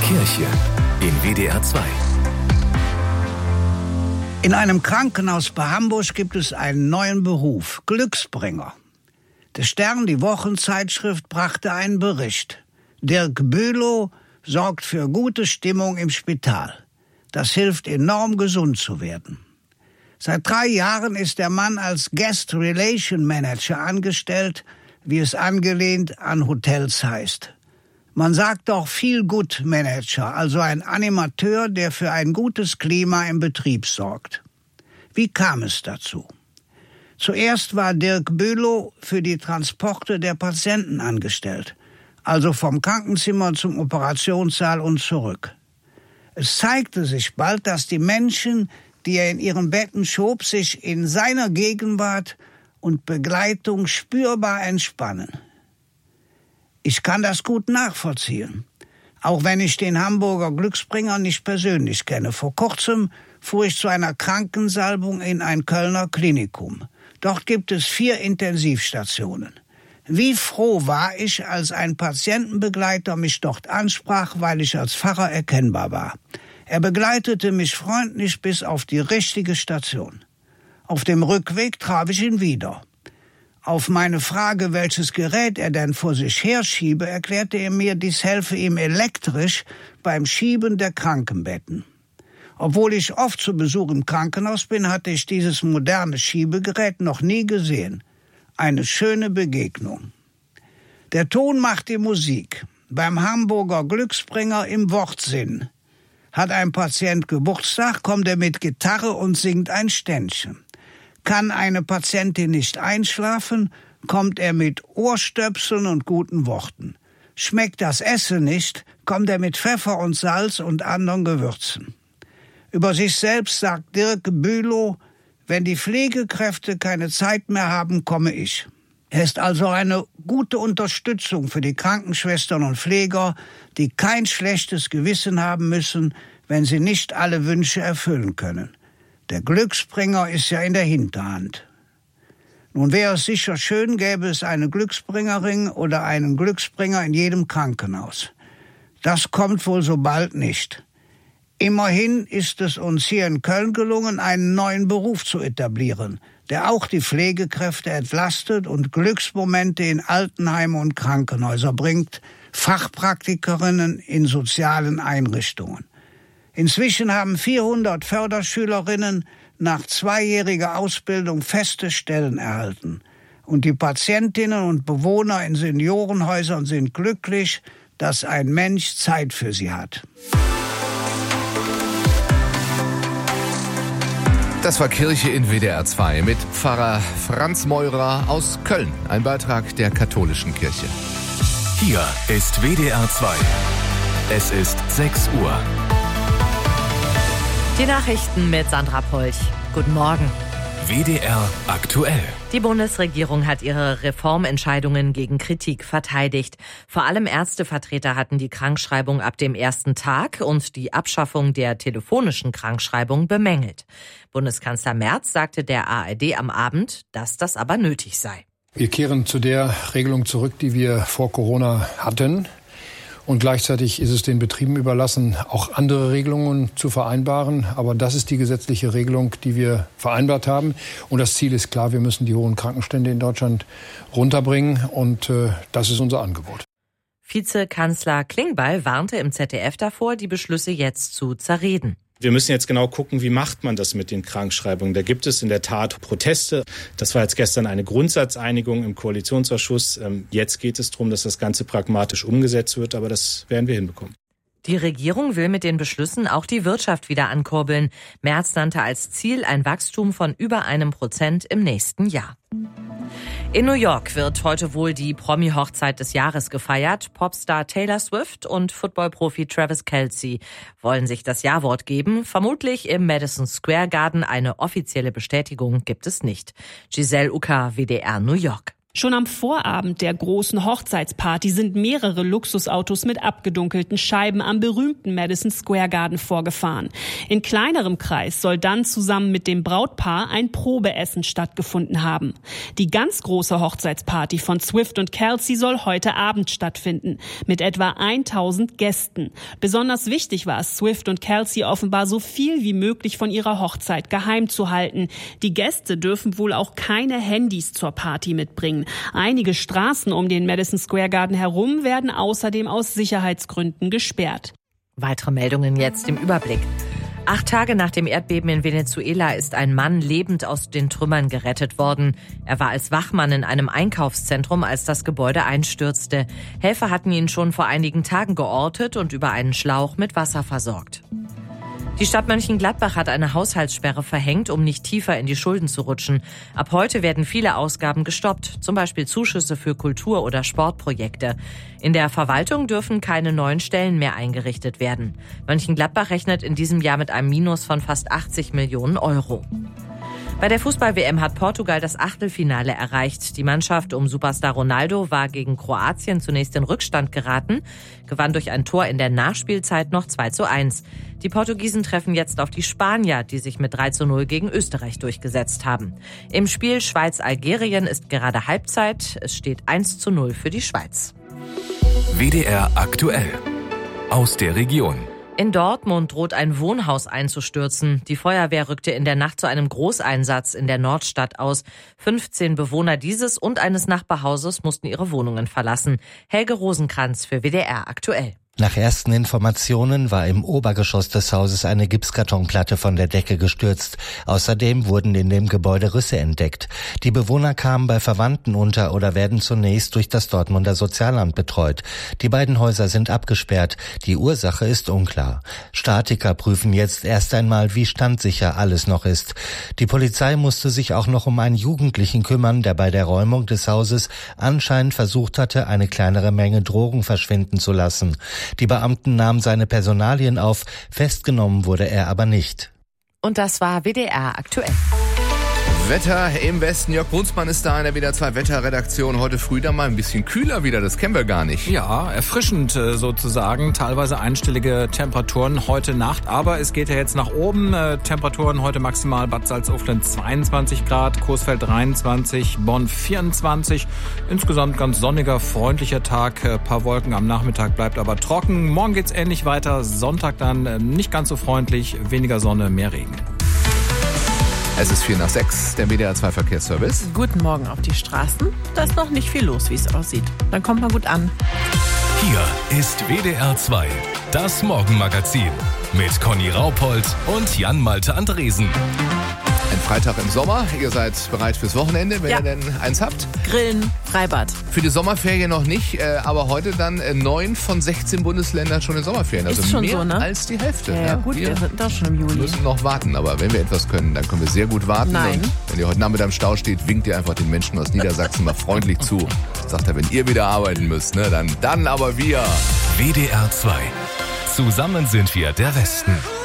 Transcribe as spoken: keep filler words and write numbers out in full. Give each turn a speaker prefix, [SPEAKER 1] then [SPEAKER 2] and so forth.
[SPEAKER 1] Kirche in W D R zwei.
[SPEAKER 2] In einem Krankenhaus bei Hamburg gibt es einen neuen Beruf, Glücksbringer. Der Stern, die Wochenzeitschrift, brachte einen Bericht. Dirk Bülow sorgt für gute Stimmung im Spital. Das hilft enorm, gesund zu werden. Seit drei Jahren ist der Mann als Guest Relation Manager angestellt, wie es angelehnt an Hotels heißt. Man sagt doch Feel Good Manager, also ein Animateur, der für ein gutes Klima im Betrieb sorgt. Wie kam es dazu? Zuerst war Dirk Bülow für die Transporte der Patienten angestellt, also vom Krankenzimmer zum Operationssaal und zurück. Es zeigte sich bald, dass die Menschen, die er in ihren Betten schob, sich in seiner Gegenwart und Begleitung spürbar entspannen. Ich kann das gut nachvollziehen, auch wenn ich den Hamburger Glücksbringer nicht persönlich kenne. Vor kurzem fuhr ich zu einer Krankensalbung in ein Kölner Klinikum. Dort gibt es vier Intensivstationen. Wie froh war ich, als ein Patientenbegleiter mich dort ansprach, weil ich als Pfarrer erkennbar war. Er begleitete mich freundlich bis auf die richtige Station. Auf dem Rückweg traf ich ihn wieder. Auf meine Frage, welches Gerät er denn vor sich herschiebe, erklärte er mir, dies helfe ihm elektrisch beim Schieben der Krankenbetten. Obwohl ich oft zu Besuch im Krankenhaus bin, hatte ich dieses moderne Schiebegerät noch nie gesehen. Eine schöne Begegnung. Der Ton macht die Musik. Beim Hamburger Glücksbringer im Wortsinn. Hat ein Patient Geburtstag, kommt er mit Gitarre und singt ein Ständchen. Kann eine Patientin nicht einschlafen, kommt er mit Ohrstöpseln und guten Worten. Schmeckt das Essen nicht, kommt er mit Pfeffer und Salz und anderen Gewürzen. Über sich selbst sagt Dirk Bülow, wenn die Pflegekräfte keine Zeit mehr haben, komme ich. Er ist also eine gute Unterstützung für die Krankenschwestern und Pfleger, die kein schlechtes Gewissen haben müssen, wenn sie nicht alle Wünsche erfüllen können. Der Glücksbringer ist ja in der Hinterhand. Nun wäre es sicher schön, gäbe es eine Glücksbringerin oder einen Glücksbringer in jedem Krankenhaus. Das kommt wohl so bald nicht. Immerhin ist es uns hier in Köln gelungen, einen neuen Beruf zu etablieren, der auch die Pflegekräfte entlastet und Glücksmomente in Altenheime und Krankenhäuser bringt, Fachpraktikerinnen in sozialen Einrichtungen. Inzwischen haben vierhundert Förderschülerinnen nach zweijähriger Ausbildung feste Stellen erhalten. Und die Patientinnen und Bewohner in Seniorenhäusern sind glücklich, dass ein Mensch Zeit für sie hat.
[SPEAKER 1] Das war Kirche in W D R zwei mit Pfarrer Franz Meurer aus Köln. Ein Beitrag der katholischen Kirche.
[SPEAKER 3] Hier ist W D R zwei. Es ist sechs Uhr.
[SPEAKER 4] Die Nachrichten mit Sandra Polch. Guten Morgen.
[SPEAKER 3] W D R aktuell.
[SPEAKER 4] Die Bundesregierung hat ihre Reformentscheidungen gegen Kritik verteidigt. Vor allem Ärztevertreter hatten die Krankschreibung ab dem ersten Tag und die Abschaffung der telefonischen Krankschreibung bemängelt. Bundeskanzler Merz sagte der A R D am Abend, dass das aber nötig sei.
[SPEAKER 5] Wir kehren zu der Regelung zurück, die wir vor Corona hatten. Und gleichzeitig ist es den Betrieben überlassen, auch andere Regelungen zu vereinbaren. Aber das ist die gesetzliche Regelung, die wir vereinbart haben. Und das Ziel ist klar, wir müssen die hohen Krankenstände in Deutschland runterbringen. Und äh, das ist unser Angebot.
[SPEAKER 4] Vizekanzler Klingbeil warnte im Z D F davor, die Beschlüsse jetzt zu zerreden.
[SPEAKER 6] Wir müssen jetzt genau gucken, wie macht man das mit den Krankschreibungen. Da gibt es in der Tat Proteste. Das war jetzt gestern eine Grundsatzeinigung im Koalitionsausschuss. Jetzt geht es darum, dass das Ganze pragmatisch umgesetzt wird, aber das werden wir hinbekommen.
[SPEAKER 4] Die Regierung will mit den Beschlüssen auch die Wirtschaft wieder ankurbeln. Merz nannte als Ziel ein Wachstum von über einem Prozent im nächsten Jahr. In New York wird heute wohl die Promi-Hochzeit des Jahres gefeiert. Popstar Taylor Swift und Footballprofi Travis Kelce wollen sich das Ja-Wort geben. Vermutlich im Madison Square Garden. Eine offizielle Bestätigung gibt es nicht. Giselle Ucker, W D R New York.
[SPEAKER 7] Schon am Vorabend der großen Hochzeitsparty sind mehrere Luxusautos mit abgedunkelten Scheiben am berühmten Madison Square Garden vorgefahren. In kleinerem Kreis soll dann zusammen mit dem Brautpaar ein Probeessen stattgefunden haben. Die ganz große Hochzeitsparty von Swift und Kelce soll heute Abend stattfinden, mit etwa tausend Gästen. Besonders wichtig war es Swift und Kelce offenbar so viel wie möglich von ihrer Hochzeit geheim zu halten. Die Gäste dürfen wohl auch keine Handys zur Party mitbringen. Einige Straßen um den Madison Square Garden herum werden außerdem aus Sicherheitsgründen gesperrt.
[SPEAKER 4] Weitere Meldungen jetzt im Überblick. Acht Tage nach dem Erdbeben in Venezuela ist ein Mann lebend aus den Trümmern gerettet worden. Er war als Wachmann in einem Einkaufszentrum, als das Gebäude einstürzte. Helfer hatten ihn schon vor einigen Tagen geortet und über einen Schlauch mit Wasser versorgt. Die Stadt Mönchengladbach hat eine Haushaltssperre verhängt, um nicht tiefer in die Schulden zu rutschen. Ab heute werden viele Ausgaben gestoppt, zum Beispiel Zuschüsse für Kultur- oder Sportprojekte. In der Verwaltung dürfen keine neuen Stellen mehr eingerichtet werden. Mönchengladbach rechnet in diesem Jahr mit einem Minus von fast achtzig Millionen Euro. Bei der Fußball-W M hat Portugal das Achtelfinale erreicht. Die Mannschaft um Superstar Ronaldo war gegen Kroatien zunächst in Rückstand geraten, gewann durch ein Tor in der Nachspielzeit noch zwei zu eins. Die Portugiesen treffen jetzt auf die Spanier, die sich mit drei zu null gegen Österreich durchgesetzt haben. Im Spiel Schweiz-Algerien ist gerade Halbzeit. Es steht eins zu null für die Schweiz.
[SPEAKER 3] W D R aktuell. Aus der Region.
[SPEAKER 4] In Dortmund droht ein Wohnhaus einzustürzen. Die Feuerwehr rückte in der Nacht zu einem Großeinsatz in der Nordstadt aus. fünfzehn Bewohner dieses und eines Nachbarhauses mussten ihre Wohnungen verlassen. Helge Rosenkranz für W D R aktuell.
[SPEAKER 8] Nach ersten Informationen war im Obergeschoss des Hauses eine Gipskartonplatte von der Decke gestürzt. Außerdem wurden in dem Gebäude Risse entdeckt. Die Bewohner kamen bei Verwandten unter oder werden zunächst durch das Dortmunder Sozialamt betreut. Die beiden Häuser sind abgesperrt. Die Ursache ist unklar. Statiker prüfen jetzt erst einmal, wie standsicher alles noch ist. Die Polizei musste sich auch noch um einen Jugendlichen kümmern, der bei der Räumung des Hauses anscheinend versucht hatte, eine kleinere Menge Drogen verschwinden zu lassen. Die Beamten nahmen seine Personalien auf, festgenommen wurde er aber nicht.
[SPEAKER 4] Und das war W D R aktuell.
[SPEAKER 1] Wetter im Westen. Jörg Brunsmann ist da in der W D R zwei Wetterredaktion. Heute früh dann mal ein bisschen kühler wieder, das kennen wir gar nicht.
[SPEAKER 9] Ja, erfrischend sozusagen. Teilweise einstellige Temperaturen heute Nacht. Aber es geht ja jetzt nach oben. Temperaturen heute maximal Bad Salzuflen zweiundzwanzig Grad, Coesfeld dreiundzwanzig, Bonn vierundzwanzig. Insgesamt ganz sonniger, freundlicher Tag. Ein paar Wolken am Nachmittag, bleibt aber trocken. Morgen geht's ähnlich weiter. Sonntag dann nicht ganz so freundlich. Weniger Sonne, mehr Regen.
[SPEAKER 1] Es ist vier nach sechs, der W D R zwei Verkehrsservice.
[SPEAKER 10] Guten Morgen auf die Straßen. Da ist noch nicht viel los, wie es aussieht. Dann kommt man gut an.
[SPEAKER 3] Hier ist W D R zwei, das Morgenmagazin mit Conny Raupold und Jan-Malte Andresen.
[SPEAKER 1] Ein Freitag im Sommer. Ihr seid bereit fürs Wochenende, wenn
[SPEAKER 10] ja.
[SPEAKER 1] ihr denn eins habt.
[SPEAKER 10] Grillen, Freibad.
[SPEAKER 1] Für die Sommerferien noch nicht, äh, aber heute dann äh, neun von sechzehn Bundesländern schon in Sommerferien. Also
[SPEAKER 10] ist schon
[SPEAKER 1] mehr
[SPEAKER 10] so, ne?
[SPEAKER 1] als die Hälfte.
[SPEAKER 10] Ja, ja gut, wir, wir sind doch schon im Juli.
[SPEAKER 1] Wir müssen noch warten, aber wenn wir etwas können, dann können wir sehr gut warten.
[SPEAKER 10] Nein.
[SPEAKER 1] Und wenn ihr heute Nachmittag im Stau steht, winkt ihr einfach den Menschen aus Niedersachsen mal freundlich zu. Sagt er, wenn ihr wieder arbeiten müsst, ne, dann, dann aber wir.
[SPEAKER 3] W D R zwei. Zusammen sind wir der Westen.